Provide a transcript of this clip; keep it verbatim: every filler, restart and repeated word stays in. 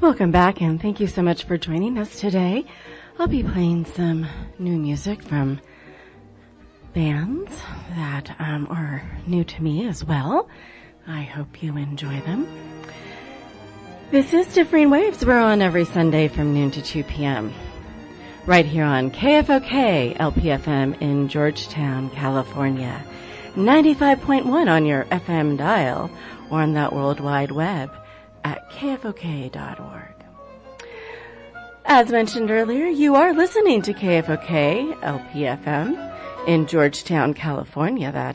Welcome back, and thank you so much for joining us today. I'll be playing some new music from bands that um, are new to me as well. I hope you enjoy them. This is Differing Waves. We're on every Sunday from noon to two p.m. right here on K F O K L P F M in Georgetown, California. ninety-five point one on your F M dial or on that World Wide Web at K F O K dot org. As mentioned earlier, you are listening to K F O K L P F M in Georgetown, California, that